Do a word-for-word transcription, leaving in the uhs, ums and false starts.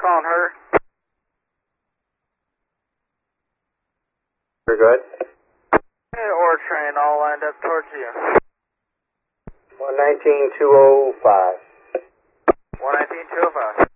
calling her. You're good. Hey, or train all lined up towards you. one nineteen two oh five. one nineteen two oh five.